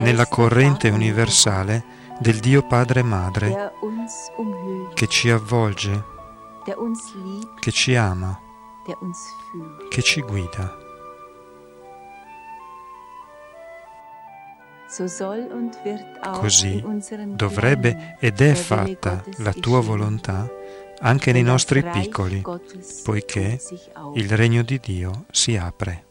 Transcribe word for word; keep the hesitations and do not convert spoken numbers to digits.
nella corrente universale del Dio Padre e Madre che ci avvolge, che ci ama, che ci guida. Così dovrebbe ed è fatta la tua volontà anche nei nostri piccoli, poiché il regno di Dio si apre.